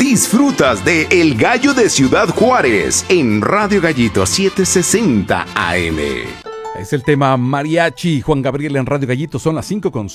Disfrutas de El Gallo de Ciudad Juárez en Radio Gallito 760 AM. Es el tema mariachi. Juan Gabriel en Radio Gallito. Son las 5:05.